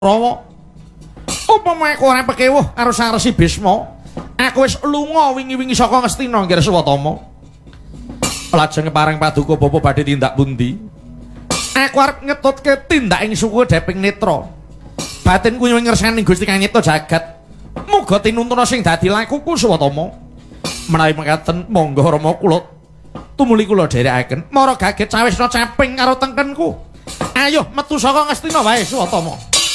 Rawa. Upama aku ora pekewuh karo Sang Resi Bisma, aku wis lunga wingi-wingi saka Ngastina nggih Swatama. Lajeng pareng paduka bapa badhe tindak pundi? Aku arep ngetutke tindaking suku Deping Netra. Batinku nyuwun ngersani Gusti Kang Nyipta jagat. Muga tinuntuna sing dadi lakuku Swatama. Menawi mekaten monggo Rama kula tumuli kula dherekaken. Mara gaget cawisna caping karo tengkenku. Ayo metu saka Ngastina wae Swatama.